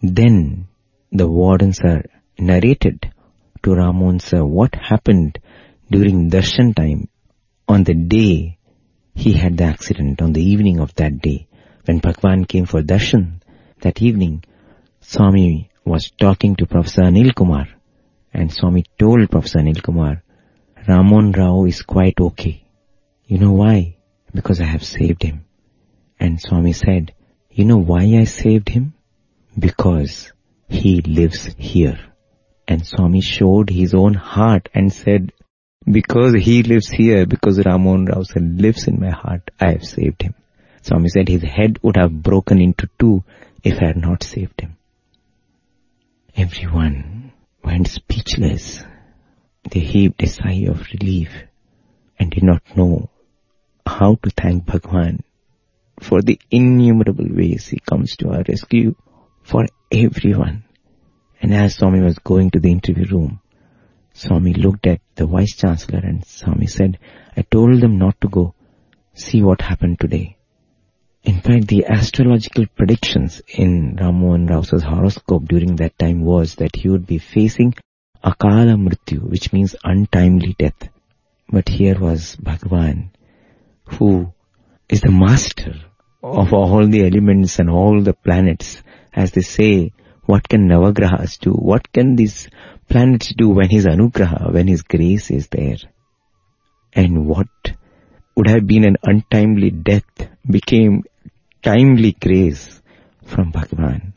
Then the warden sir narrated to Ramon sir what happened during darshan time on the day he had the accident, on the evening of that day. When Bhagwan came for darshan that evening, Swami was talking to Professor Anil Kumar, and Swami told Professor Anil Kumar, Ramon Rao is quite okay. You know why? Because I have saved him. And Swami said, you know why I saved him? Because he lives here. And Swami showed his own heart and said, because he lives here, because Ramon Rao sir lives in my heart, I have saved him. Swami said his head would have broken into two if I had not saved him. Everyone went speechless. They heaved a sigh of relief and did not know how to thank Bhagwan for the innumerable ways he comes to our rescue for everyone. And as Swami was going to the interview room, Swami looked at the Vice Chancellor and Swami said, I told them not to go. See what happened today. In fact, the astrological predictions in Ramon Rao's horoscope during that time was that he would be facing Akala Mrityu, which means untimely death. But here was Bhagwan, who is the master of all the elements and all the planets. As they say, what can Navagrahas do? What can these planets do when his Anugraha, when his grace is there? And what would have been an untimely death became timely grace from Bhagwan.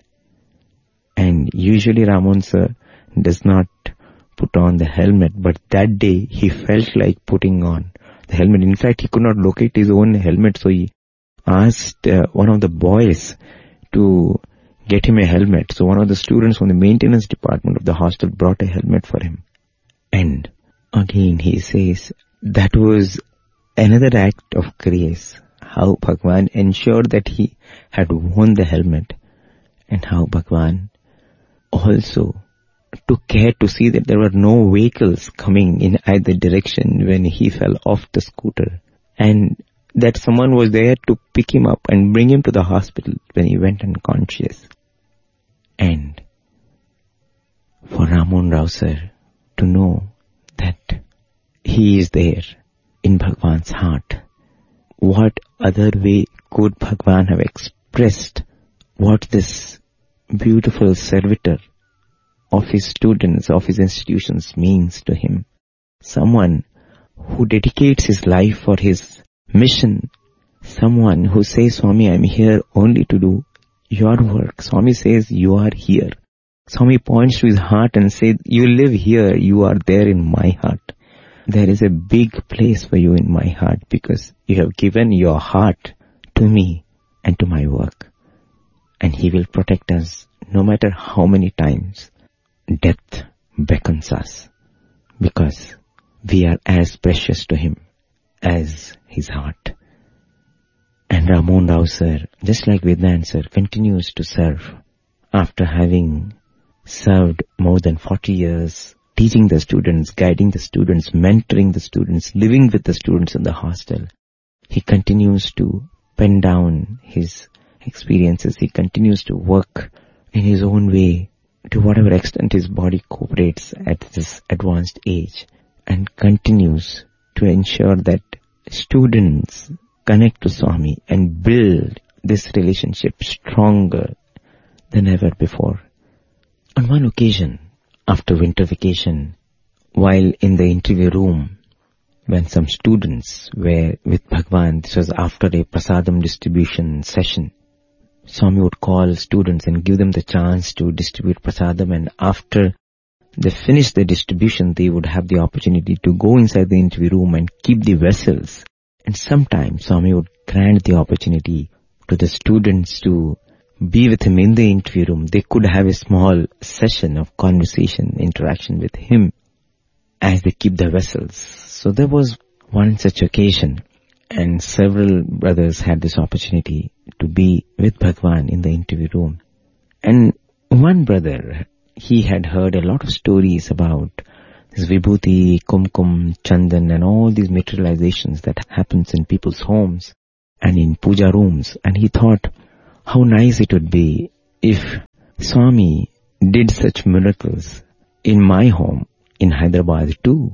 And usually Ramon sir does not put on the helmet, but that day he felt like putting on the helmet. In fact, he could not locate his own helmet, so he asked one of the boys to get him a helmet. So one of the students from the maintenance department of the hostel brought a helmet for him. And again he says that was another act of grace, how Bhagwan ensured that he had worn the helmet, and how Bhagwan also took care to see that there were no vehicles coming in either direction when he fell off the scooter, and that someone was there to pick him up and bring him to the hospital when he went unconscious. And for Ramon Rao sir to know that he is there in Bhagwan's heart, what other way could Bhagwan have expressed what this beautiful servitor of his students, of his institutions means to him? Someone who dedicates his life for his mission. Someone who says, Swami, I'm here only to do your work. Swami says, you are here. Swami points to his heart and says, you live here, you are there in my heart. There is a big place for you in my heart because you have given your heart to me and to my work. And he will protect us no matter how many times death beckons us, because we are as precious to him as his heart. And Ramon Rao sir, just like Vedant sir, continues to serve after having served more than 40 years, teaching the students, guiding the students, mentoring the students, living with the students in the hostel. He continues to pen down his experiences. He continues to work in his own way to whatever extent his body cooperates at this advanced age, and continues to ensure that students connect to Swami and build this relationship stronger than ever before. On one occasion, after winter vacation, while in the interview room, when some students were with Bhagwan, this was after a prasadam distribution session, Swami would call students and give them the chance to distribute prasadam, and after they finished the distribution, they would have the opportunity to go inside the interview room and keep the vessels. And sometimes Swami would grant the opportunity to the students to be with him in the interview room. They could have a small session of conversation, interaction with him as they keep the vessels. So there was one such occasion, and several brothers had this opportunity to be with Bhagwan in the interview room. And one brother, he had heard a lot of stories about this Vibhuti, Kumkum, Chandan and all these materializations that happens in people's homes and in puja rooms. And he thought how nice it would be if Swami did such miracles in my home in Hyderabad too.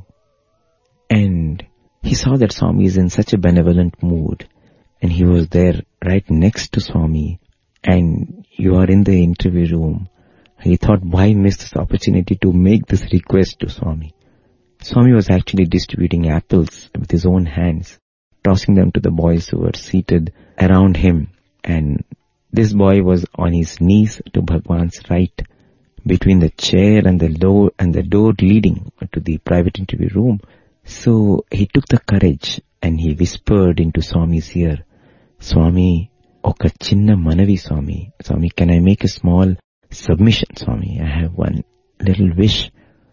And he saw that Swami is in such a benevolent mood, and he was there right next to Swami, and you are in the interview room. He thought, why miss this opportunity to make this request to Swami? Swami was actually distributing apples with his own hands, tossing them to the boys who were seated around him. And this boy was on his knees to Bhagwan's right, between the chair and the door leading to the private interview room. So he took the courage and he whispered into Swami's ear, Swami, oka chinna manavi Swami. Swami, can I make a small submission, Swami? I have one little wish.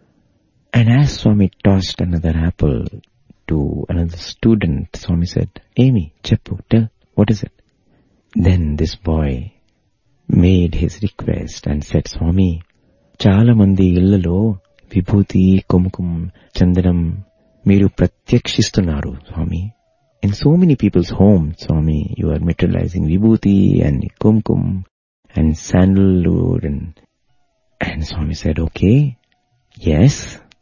And as Swami tossed another apple to another student, Swami said, Amy, Cheppu, tell, what is it? Then this boy made his request and said, Swami, చాలా మంది ఇళ్లలో విభూతి కుంకుమ చందనం మీరు ప్రత్యక్షిస్తున్నారు స్వామి. In so many people's homes, Swami, you are materializing vibhuti and kumkum and sandalwood. And Swami said, okay, yes.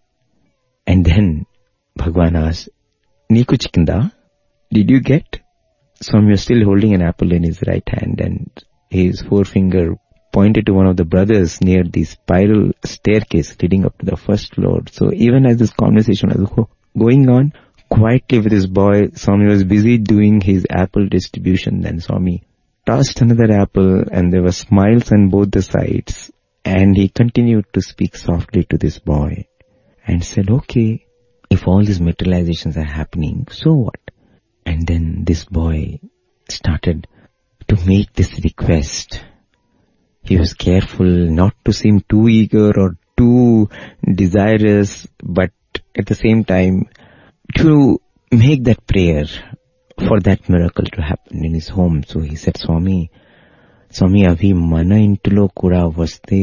And then Bhagwan asked, Niku chikinda? Did you get? Swami was still holding an apple in his right hand, and his forefinger pointed to one of the brothers near the spiral staircase leading up to the first floor. So even as this conversation was going on, quietly with his boy, Swami was busy doing his apple distribution. Then Swami tossed another apple, and there were smiles on both the sides. And he continued to speak softly to this boy and said, okay, if all these materializations are happening, so what? And then this boy started to make this request. He was careful not to seem too eager or too desirous, but at the same time to make that prayer for that miracle to happen in his home. So he said, Swami, avi mana intulo kuda vaste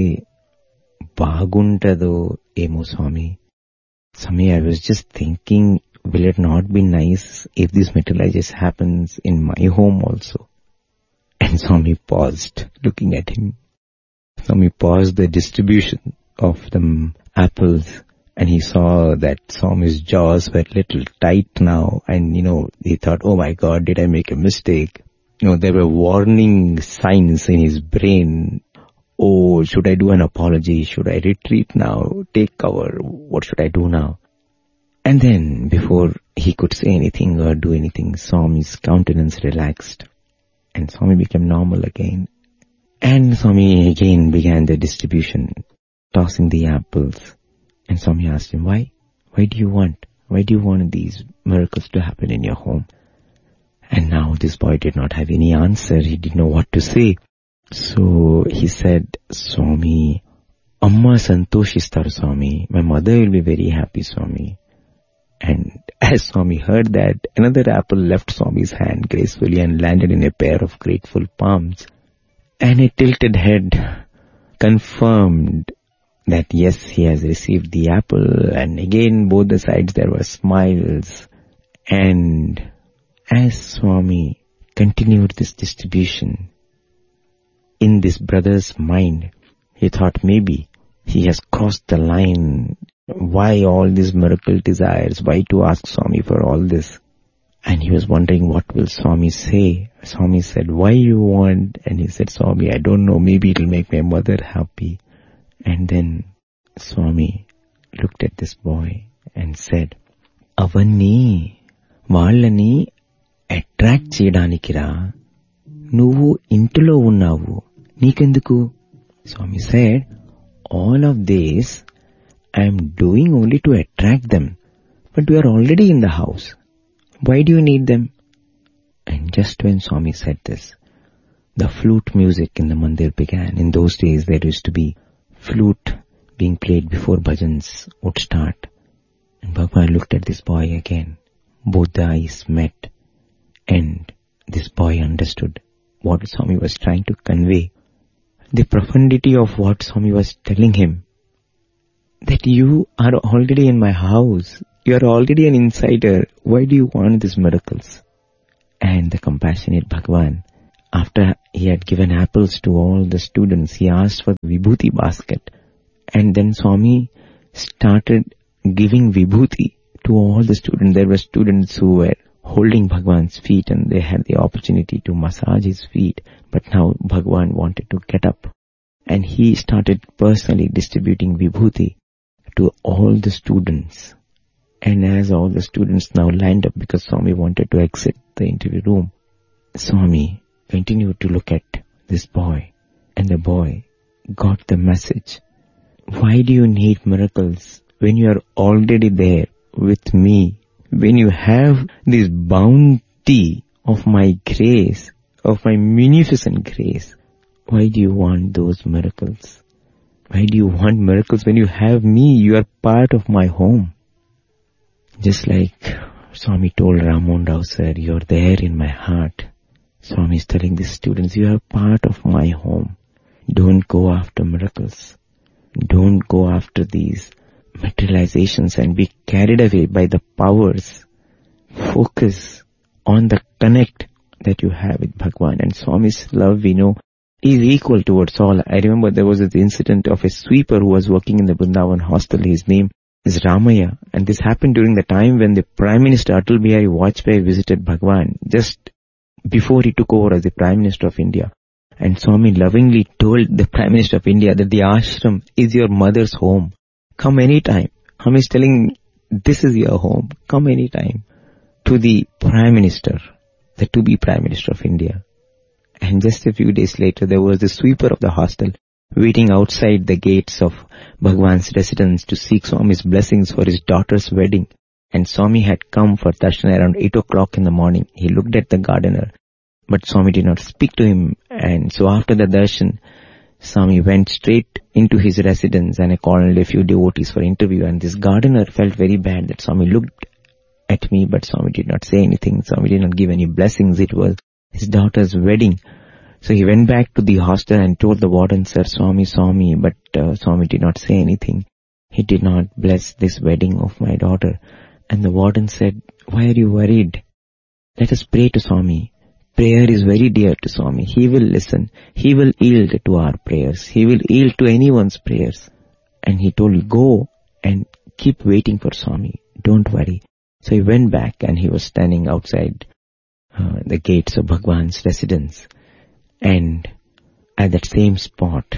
baguntado emo Swami. Swami, I was just thinking, will it not be nice if this materialization happens in my home also? And Swami paused, looking at him. Swami paused the distribution of the apples, and he saw that Swami's jaws were a little tight now, and he thought, oh my God, did I make a mistake? There were warning signs in his brain. Oh, should I do an apology? Should I retreat now? Take cover? What should I do now? And then, before he could say anything or do anything, Swami's countenance relaxed, and Swami became normal again. And Swami again began the distribution, tossing the apples. And Swami asked him, why? Why do you want these miracles to happen in your home? And now this boy did not have any answer. He didn't know what to say. So he said, Swami, Amma santoshistaru Swami. My mother will be very happy, Swami. And as Swami heard that, another apple left Swami's hand gracefully and landed in a pair of grateful palms. And a tilted head confirmed that yes, he has received the apple. And again, both the sides there were smiles. And as Swami continued this distribution, in this brother's mind, he thought maybe he has crossed the line. Why all these miracle desires? Why to ask Swami for all this? And he was wondering, what will Swami say? Swami said, why you want? And he said, Swami, I don't know, maybe it'll make my mother happy. And then Swami looked at this boy and said, Avanni వాళ్ళని attract చేయడానికిరా, నువ్వు ఇంటిలో ఉన్నావు, నీకెందుకు? Swami said, all of this I am doing only to attract them, but you are already in the house. Why do you need them? And just when Swami said this, the flute music in the mandir began. In those days there used to be flute being played before bhajans would start. And Bhagwan looked at this boy again. Both the eyes met, and this boy understood what Swami was trying to convey. The profundity of what Swami was telling him. That you are already in my house. You are already an insider. Why do you want these miracles? And the compassionate Bhagwan After he had given apples to all the students, he asked for the vibhuti basket. And then Swami started giving vibhuti to all the students. There were students who were holding Bhagwan's feet and they had the opportunity to massage his feet. But now Bhagwan wanted to get up. And he started personally distributing vibhuti to all the students. And as all the students now lined up because Swami wanted to exit the interview room, Swami continued to look at this boy, and the boy got the message. Why do you need miracles when you are already there with me? When you have this bounty of my grace, of my munificent grace, why do you want those miracles? Why do you want miracles when you have me? You are part of my home. Just like Swami told Ramon Rao sir, you are there in my heart. Swami is telling the students, you are part of my home. Don't go after miracles. Don't go after these materializations and be carried away by the powers. Focus on the connect that you have with Bhagwan. And Swami's love, we know, is equal towards all. I remember there was this incident of a sweeper who was working in the Vrindavan hostel. His name is Ramaya. And this happened during the time when the Prime Minister Atal Bihari Vajpayee visited Bhagwan, just before he took over as the Prime Minister of India. And Swami lovingly told the Prime Minister of India that the ashram is your mother's home. Come anytime. Swami is telling, this is your home. Come anytime. To the Prime Minister, the to-be Prime Minister of India. And just a few days later, there was the sweeper of the hostel waiting outside the gates of Bhagwan's residence to seek Swami's blessings for his daughter's wedding. And Swami had come for darshan around 8 o'clock in the morning. He looked at the gardener, but Swami did not speak to him. And so after the darshan, Swami went straight into his residence and called a few devotees for interview. And this gardener felt very bad that Swami looked at me, but Swami did not say anything. Swami did not give any blessings. It was his daughter's wedding. So he went back to the hostel and told the warden, sir, Swami saw me, but Swami did not say anything. He did not bless this wedding of my daughter. And the warden said, why are you worried? Let us pray to Swami. Prayer is very dear to Swami. He will listen. He will yield to our prayers. He will yield to anyone's prayers. And he told, go and keep waiting for Swami. Don't worry. So he went back and he was standing outside the gates of Bhagwan's residence. And at that same spot,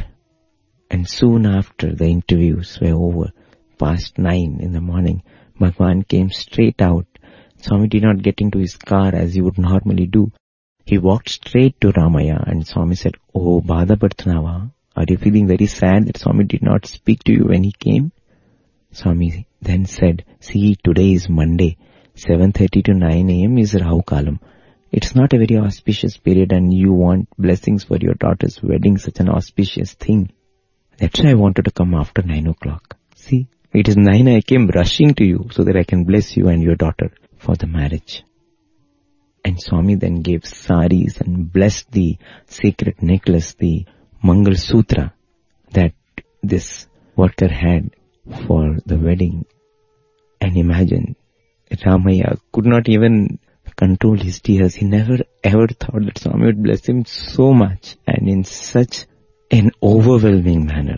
and soon after the interviews were over, past 9 in the morning, Bhagwan came straight out. Swami did not get into his car as he would normally do. He walked straight to Ramaya and Swami said, oh, Bada Bhartanava, are you feeling very sad that Swami did not speak to you when he came? Swami then said, see, today is Monday, 7:30 to 9 a.m. is Rahu Kalam. It's not a very auspicious period and you want blessings for your daughter's wedding, such an auspicious thing. That's why I wanted to come after 9 o'clock. See, it is 9 I came rushing to you so that I can bless you and your daughter for the marriage. And Swami then gave saris and blessed the sacred necklace, the Mangal Sutra that this worker had for the wedding. And imagine, Ramaya could not even control his tears. He never ever thought that Swami would bless him so much and in such an overwhelming manner.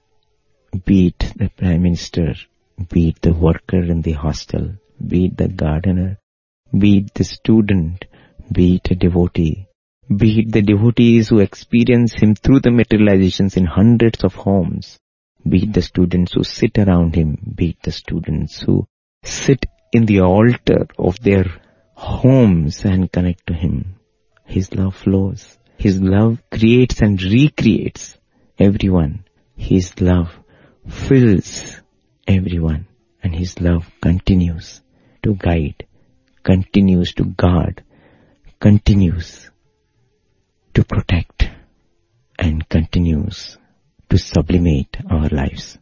Be it the Prime Minister, be it the worker in the hostel, be it the gardener, be it the student, be it a devotee, be it the devotees who experience him through the materializations in hundreds of homes, be it the students who sit around him, be it the students who sit in the altar of their homes and connect to him. His love flows. His love creates and recreates everyone. His love fills everyone, and his love continues to guide, continues to guard, continues to protect, and continues to sublimate our lives.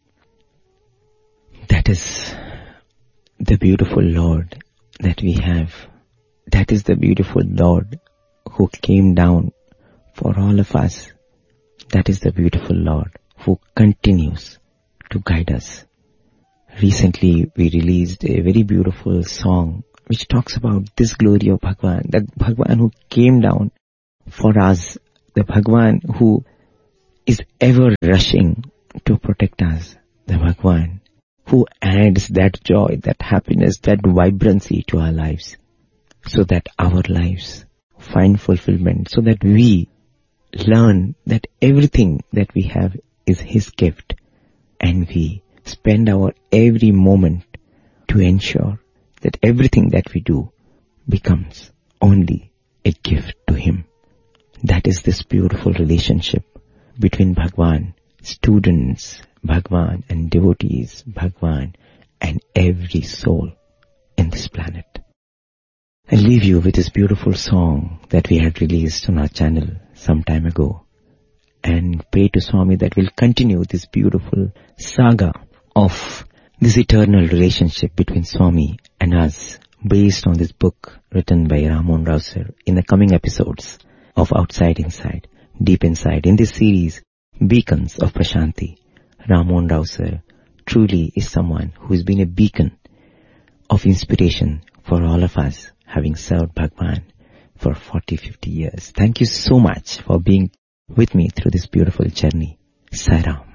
That is the beautiful Lord that we have. That is the beautiful Lord who came down for all of us. That is the beautiful Lord who continues to guide us. Recently we released a very beautiful song which talks about this glory of Bhagwan, that Bhagwan who came down for us, the Bhagwan who is ever rushing to protect us, the Bhagwan who adds that joy, that happiness, that vibrancy to our lives, so that our lives find fulfillment, so that we learn that everything that we have is His gift, and we spend our every moment to ensure that everything that we do becomes only a gift to Him. That is this beautiful relationship between Bhagwan, students, Bhagwan and devotees, Bhagwan and every soul in this planet. I'll leave you with this beautiful song that we had released on our channel some time ago, and pray to Swami that we'll continue this beautiful saga of this eternal relationship between Swami and us, based on this book written by Ram Mohan Rao sir in the coming episodes of Outside Inside, Deep Inside. In this series, Beacons of Prashanti, Ram Mohan Rao sir truly is someone who has been a beacon of inspiration for all of us, having served Bhagwan for 40-50 years. Thank you so much for being with me through this beautiful journey. Sai Ram.